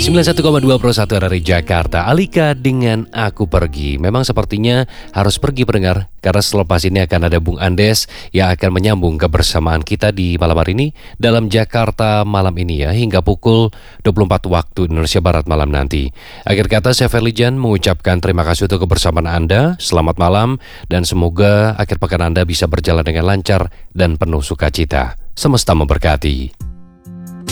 91,2 Pro 1 dari Jakarta, Alika dengan Aku Pergi. Memang sepertinya harus pergi pendengar, karena selepas ini akan ada Bung Andes yang akan menyambung kebersamaan kita di malam hari ini dalam Jakarta malam ini ya, hingga pukul 24 waktu Indonesia Barat malam nanti. Akhir kata saya Ferlijan mengucapkan terima kasih untuk kebersamaan Anda, selamat malam, dan semoga akhir pekan Anda bisa berjalan dengan lancar dan penuh sukacita. Semesta memberkati.